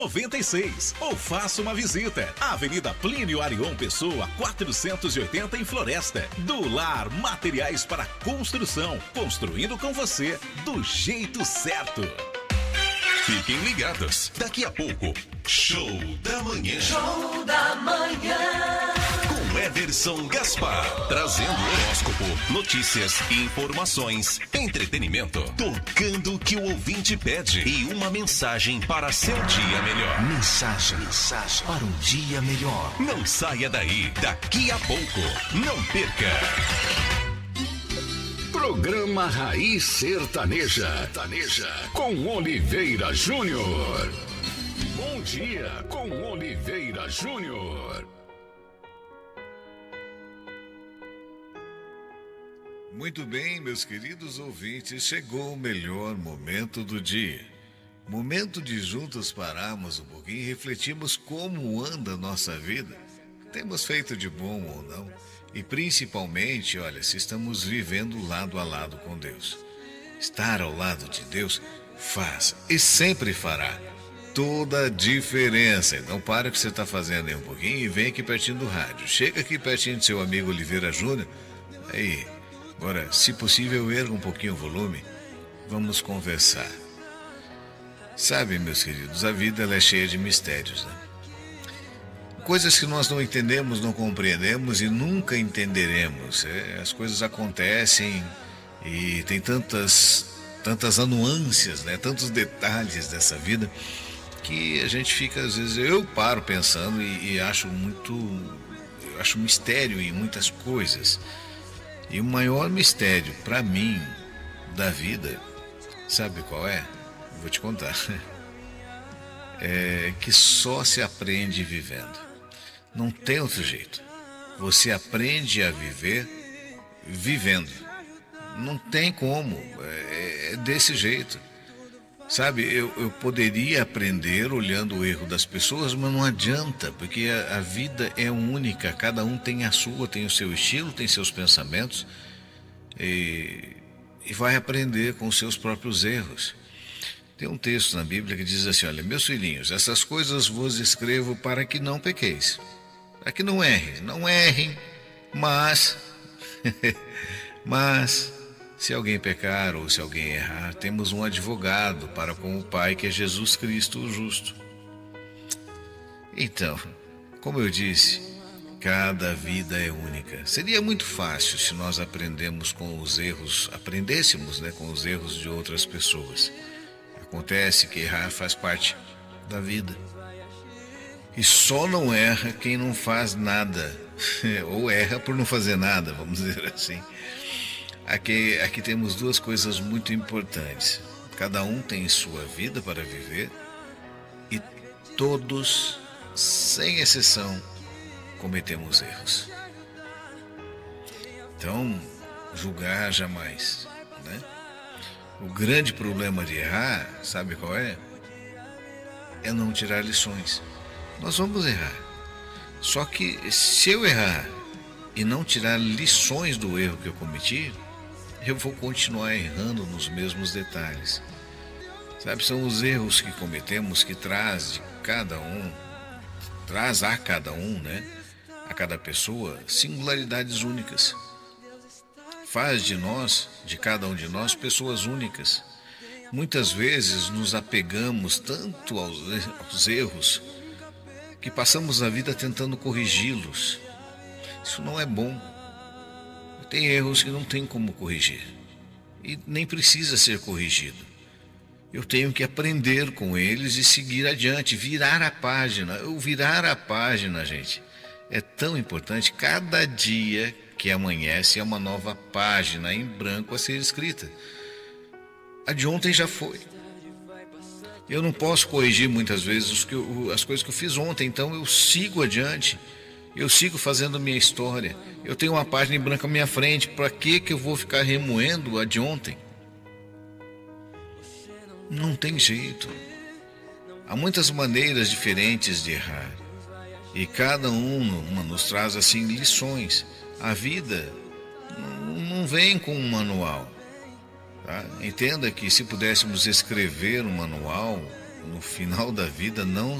96 ou faça uma visita. Avenida Plínio Arion Pessoa, 480 em Floresta. Do Lar Materiais para Construção. Construindo com você do jeito certo. Fiquem ligados. Daqui a pouco, Show da Manhã. Show da Manhã. Com Everson Gaspar. Trazendo horóscopo, notícias, informações, entretenimento. Tocando o que o ouvinte pede. E uma mensagem para seu dia melhor. Mensagem para um dia melhor. Não saia daí. Daqui a pouco. Não perca. Programa Raiz Sertaneja. Com Oliveira Júnior. Bom dia com Oliveira Júnior. Muito bem, meus queridos ouvintes, chegou o melhor momento do dia. Momento de juntos pararmos um pouquinho e refletirmos como anda a nossa vida. Temos feito de bom ou não? E principalmente, olha, se estamos vivendo lado a lado com Deus. Estar ao lado de Deus faz e sempre fará toda a diferença. Então para o que você está fazendo aí um pouquinho e vem aqui pertinho do rádio. Chega aqui pertinho do seu amigo Oliveira Júnior. Aí, agora, se possível, erga um pouquinho o volume. Vamos conversar. Sabe, meus queridos, a vida ela é cheia de mistérios, né? Coisas que nós não entendemos, não compreendemos e nunca entenderemos. As coisas acontecem e tem tantas nuances, né? Tantos detalhes dessa vida que a gente fica, às vezes, eu paro pensando e acho mistério em muitas coisas. E o maior mistério para mim da vida, sabe qual é? Vou te contar. É que só se aprende vivendo. Não tem outro jeito. Você aprende a viver vivendo. Não tem como. É desse jeito. Sabe, eu poderia aprender olhando o erro das pessoas, mas não adianta, porque a vida é única. Cada um tem a sua, tem o seu estilo, tem seus pensamentos e vai aprender com os seus próprios erros. Tem um texto na Bíblia que diz assim, olha, meus filhinhos, essas coisas vos escrevo para que não pequeis. Para que não errem, mas se alguém pecar ou se alguém errar, temos um advogado para com o Pai, que é Jesus Cristo, o justo. Então, como eu disse, cada vida é única. Seria muito fácil se nós aprendêssemos com os erros de outras pessoas. Acontece que errar faz parte da vida. E só não erra quem não faz nada, ou erra por não fazer nada, vamos dizer assim. Aqui temos duas coisas muito importantes. Cada um tem sua vida para viver e todos, sem exceção, cometemos erros. Então, julgar jamais, né? O grande problema de errar, sabe qual é? É não tirar lições. Nós vamos errar. Só que se eu errar e não tirar lições do erro que eu cometi, eu vou continuar errando nos mesmos detalhes. Sabe, são os erros que cometemos que traz a cada um, né? A cada pessoa, singularidades únicas. Faz de cada um de nós, pessoas únicas. Muitas vezes nos apegamos tanto aos erros que passamos a vida tentando corrigi-los. Isso não é bom. Tem erros que não tem como corrigir. E nem precisa ser corrigido. Eu tenho que aprender com eles e seguir adiante, virar a página. Virar a página, gente, é tão importante. Cada dia que amanhece é uma nova página em branco a ser escrita. A de ontem já foi. Eu não posso corrigir muitas vezes as coisas que eu fiz ontem, então eu sigo adiante, eu sigo fazendo a minha história. Eu tenho uma página em branco à minha frente, para que eu vou ficar remoendo a de ontem? Não tem jeito. Há muitas maneiras diferentes de errar, e cada uma nos traz assim lições. A vida não vem com um manual. Tá? Entenda que se pudéssemos escrever um manual, no final da vida não